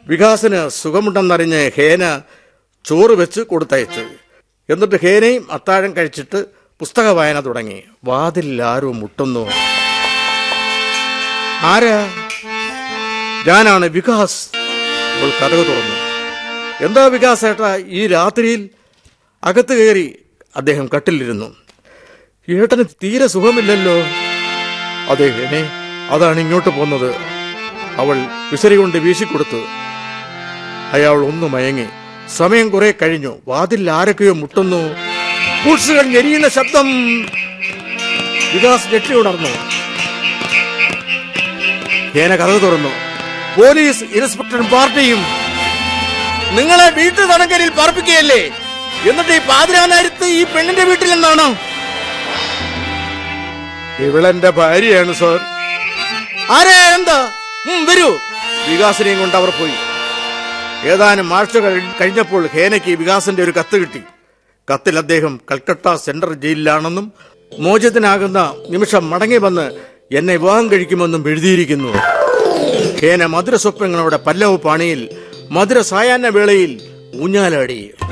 വികാസിന് സുഖമുണ്ടെന്നറിഞ്ഞ് ഹേന ചോറ് വെച്ച് കൊടുത്തയച്ചു. എന്നിട്ട് ഹേനയും അത്താഴം കഴിച്ചിട്ട് പുസ്തക വായന തുടങ്ങി. വാതിൽ ആരോ മുട്ടുന്നു. ആരാ? ഞാനാണ്, വികാസ്. അവൾ കതക് തുറന്നു. എന്താ വികാസ് ഏട്ടാ ഈ രാത്രിയിൽ? അകത്ത് കയറി അദ്ദേഹം കട്ടിലിരുന്നു. ഏട്ടന് തീരെ സുഖമില്ലല്ലോ. അതെ ഹേനെ, അതാണ് ഇങ്ങോട്ട് പോന്നത്. അവൾ വിസരി കൊണ്ട് വീശിക്കൊടുത്തു. അയാൾ ഒന്ന് മയങ്ങി. സമയം കുറെ കഴിഞ്ഞു. വാതിൽ ആരൊക്കെയോ മുട്ടുന്നു. ബൂട്ട്സുകൾ ഞെരിയുന്ന ശബ്ദം. വികാസ് ഞെട്ടി ഉണർന്നു. ഹേന കതക് തുറന്നു. പോലീസ് ഇൻസ്പെക്ടർ പാർട്ടിയും. നിങ്ങളെ വീട്ടു തടങ്കലിൽ പാർപ്പിക്കുകയല്ലേ? എന്നിട്ട് ഈ പാതിരാ നേരത്ത് ഈ പെണ്ണിന്റെ വീട്ടിൽ നിന്നാണോ? ഇവളെന്റെ ഭാര്യയാണ് സാർ. ആരെ? എന്താ? വരൂ. വികാസിനെയും കൊണ്ട് അവർ പോയി. ഏതാനും ആഴ്ചകൾ കഴിഞ്ഞപ്പോൾ ഹേനയ്ക്ക് വികാസിന്റെ ഒരു കത്ത് കിട്ടി. കത്തിൽ അദ്ദേഹം കൽക്കട്ട സെൻട്രൽ ജയിലിലാണെന്നും മോചിതനാകുന്ന നിമിഷം മടങ്ങി വന്ന് എന്നെ വിവാഹം കഴിക്കുമെന്നും എഴുതിയിരിക്കുന്നു. ഹേന മധുര സ്വപ്നങ്ങളുടെ പല്ലവ് പാണിയിൽ മധുര സായാഹ്ന വേളയിൽ ഊഞ്ഞാലാടി.